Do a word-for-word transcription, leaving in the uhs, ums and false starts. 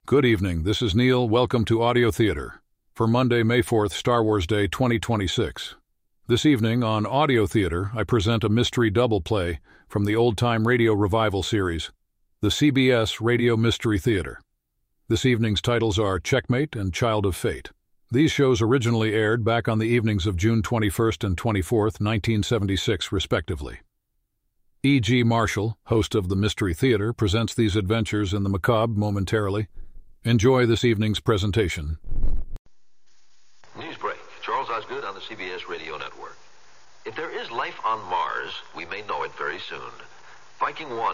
Good evening, this is Neil. Welcome to Audio Theater for Monday, May fourth, Star Wars Day twenty twenty-six. This evening on Audio Theater, I present a mystery double play from the old-time radio revival series, the C B S Radio Mystery Theater. This evening's titles are Checkmate and Child of Fate. These shows originally aired back on the evenings of June twenty-first and twenty-fourth, nineteen seventy-six, respectively. E G. Marshall, host of the Mystery Theater, presents these adventures in the macabre momentarily. Enjoy this evening's presentation. Newsbreak. Charles Osgood on the C B S Radio Network. If there is life on Mars, we may know it very soon. Viking one